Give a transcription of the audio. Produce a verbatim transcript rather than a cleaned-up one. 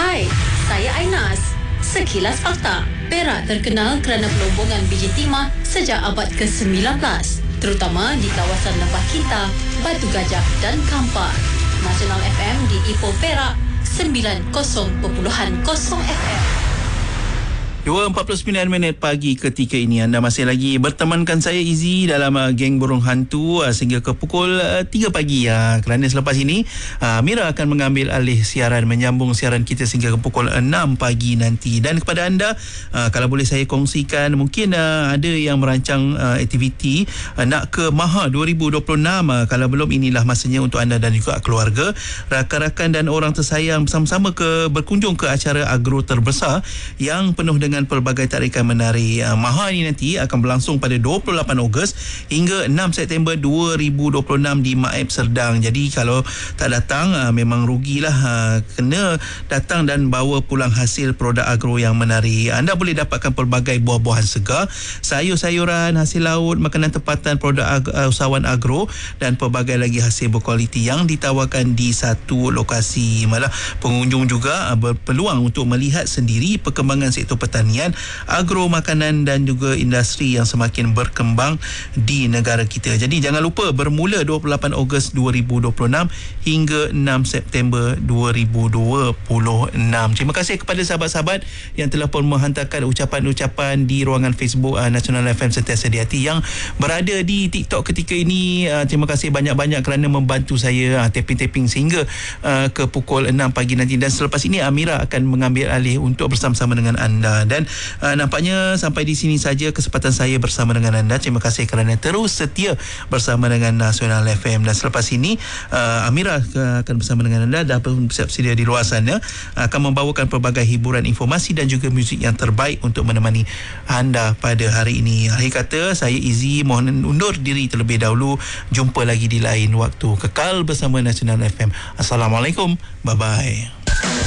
Hai, saya Ainas. Sekilas fakta. Perak terkenal kerana pelombongan biji timah sejak abad ke sembilan belas, terutama di kawasan Lembah Kinta, Batu Gajah dan Kampar. Nasional F M di Ipoh Perak sembilan puluh perpuluhan kosong F M. dua empat puluh sembilan minit pagi ketika ini anda masih lagi bertemankan saya Izzy dalam uh, geng burung hantu uh, sehingga ke pukul uh, tiga pagi uh, kerana selepas ini uh, Mira akan mengambil alih siaran, menyambung siaran kita sehingga ke pukul enam pagi nanti. Dan kepada anda, uh, kalau boleh saya kongsikan, mungkin uh, ada yang merancang uh, aktiviti uh, nak ke Maha dua ribu dua puluh enam. Uh, kalau belum, inilah masanya untuk anda dan juga keluarga, rakan-rakan dan orang tersayang bersama-sama ke berkunjung ke acara agro terbesar yang penuh dengan pelbagai tarikan menarik. Uh, Maha ini nanti akan berlangsung pada dua puluh lapan Ogos hingga enam September dua ribu dua puluh enam di Maib Serdang. Jadi kalau tak datang, uh, memang rugilah. Uh, kena datang dan bawa pulang hasil produk agro yang menarik. Anda boleh dapatkan pelbagai buah-buahan segar, sayur-sayuran, hasil laut, makanan tempatan, produk ag- uh, usahawan agro dan pelbagai lagi hasil berkualiti yang ditawarkan di satu lokasi. Malah pengunjung juga uh, berpeluang untuk melihat sendiri perkembangan sektor pertanian, agro, makanan dan juga industri yang semakin berkembang di negara kita. Jadi jangan lupa, bermula dua puluh lapan Ogos dua ribu dua puluh enam hingga enam September dua ribu dua puluh enam. Terima kasih kepada sahabat-sahabat yang telah pun menghantarkan ucapan-ucapan di ruangan Facebook uh, Nasional F M Sentiasa di Hati, yang berada di TikTok ketika ini. Uh, terima kasih banyak-banyak kerana membantu saya uh, tapping-tapping sehingga uh, ke pukul enam pagi nanti. Dan selepas ini Amira akan mengambil alih untuk bersama-sama dengan anda. Dan uh, nampaknya sampai di sini saja kesempatan saya bersama dengan anda. Terima kasih kerana terus setia bersama dengan Nasional F M. Dan selepas ini uh, Amira uh, akan bersama dengan anda, dah bersiap sedia di luar sana, uh, akan membawakan pelbagai hiburan, informasi dan juga muzik yang terbaik untuk menemani anda pada hari ini. Akhir kata, saya Izzy mohon undur diri terlebih dahulu. Jumpa lagi di lain waktu. Kekal bersama Nasional F M. Assalamualaikum. Bye-bye.